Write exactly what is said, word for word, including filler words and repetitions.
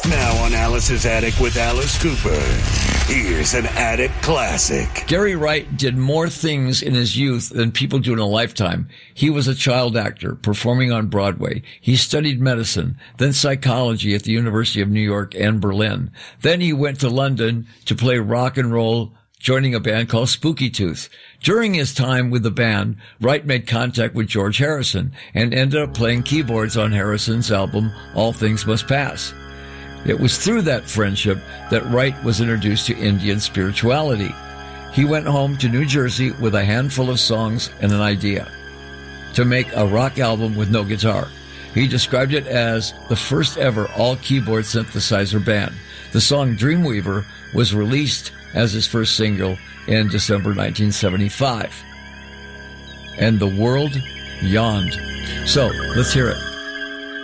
Now on Alice's Attic with Alice Cooper, here's an Attic classic. Gary Wright did more things in his youth than people do in a lifetime. He was a child actor, performing on Broadway. He studied medicine, then psychology at the University of New York and Berlin. Then he went to London to play rock and roll, joining a band called Spooky Tooth. During his time with the band, Wright made contact with George Harrison and ended up playing keyboards on Harrison's album, All Things Must Pass. It was through that friendship that Wright was introduced to Indian spirituality. He went home to New Jersey with a handful of songs and an idea to make a rock album with no guitar. He described it as the first ever all-keyboard synthesizer band. The song Dreamweaver was released as his first single in December nineteen seventy-five. And the world yawned. So, let's hear it.